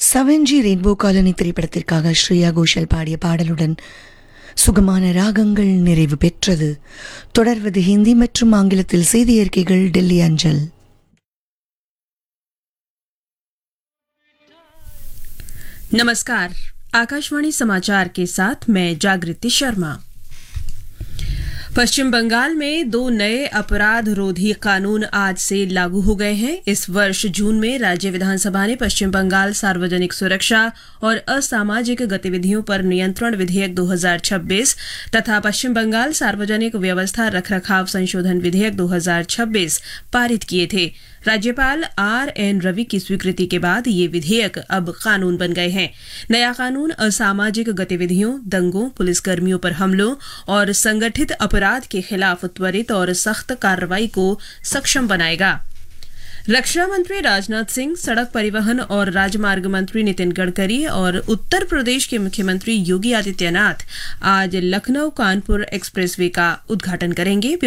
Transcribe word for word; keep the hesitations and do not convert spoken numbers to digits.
சவெஞ்சி rainbow colony திரைப்படத்திற்காக ஸ்ரேயா கோஷல் பாடிய பாடலுடன் சுகமான ராகங்கள் நிறைவு பெற்றது. தொடர்வது ஹிந்தி மற்றும் ஆங்கிலத்தில் செய்தி அறிக்கைகள் டெல்லி அஞ்சல். नमस्कार, आकाशवाणी समाचार के साथ मैं जागृति शर्मा। पश्चिम बंगाल में दो नए अपराध रोधी कानून आज से लागू हो गए हैं। इस वर्ष जून में राज्य विधानसभा ने पश्चिम बंगाल सार्वजनिक सुरक्षा और असामाजिक गतिविधियों पर नियंत्रण विधेयक दो हज़ार छब्बीस तथा पश्चिम बंगाल सार्वजनिक व्यवस्था रखरखाव संशोधन विधेयक दो हज़ार छब्बीस पारित किए थे। राज्यपाल आर एन रवि की स्वीकृति के बाद ये विधेयक अब कानून बन गए हैं। नया कानून असामाजिक गतिविधियों, दंगों, पुलिसकर्मियों पर हमलों और संगठित अपराध के खिलाफ त्वरित और सख्त कार्रवाई को सक्षम बनाएगा। रक्षा मंत्री राजनाथ सिंह, सड़क परिवहन और राजमार्ग मंत्री नितिन गडकरी और उत्तर प्रदेश के मुख्यमंत्री योगी आदित्यनाथ आज लखनऊ कानपुर एक्सप्रेसवे का उद्घाटन करेंगे।